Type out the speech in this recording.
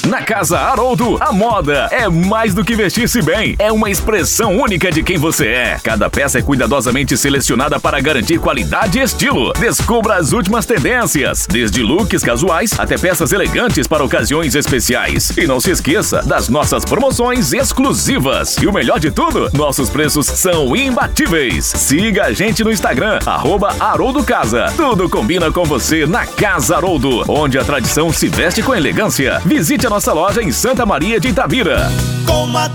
Na Casa Haroldo, a moda é mais do que vestir-se bem, é uma expressão única de quem você é. Cada peça é cuidadosamente selecionada para garantir qualidade e estilo. Descubra as últimas tendências, desde looks casuais até peças elegantes para ocasiões especiais. E não se esqueça das nossas promoções exclusivas. E o melhor de tudo, nossos preços são imbatíveis. Siga a gente no Instagram, @HaroldoCasa. Tudo combina com você na Casa Haroldo, onde a tradição se veste com elegância. Visite a nossa loja em Santa Maria de Itabira. Com a